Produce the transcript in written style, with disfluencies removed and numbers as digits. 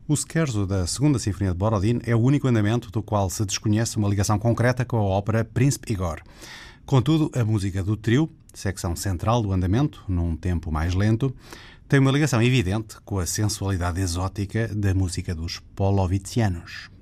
O scherzo da Segunda Sinfonia de Borodin é o único andamento do qual se desconhece uma ligação concreta com a ópera Príncipe Igor. Contudo, a música do trio, secção central do andamento, num tempo mais lento, tem uma ligação evidente com a sensualidade exótica da música dos Polovitsianos.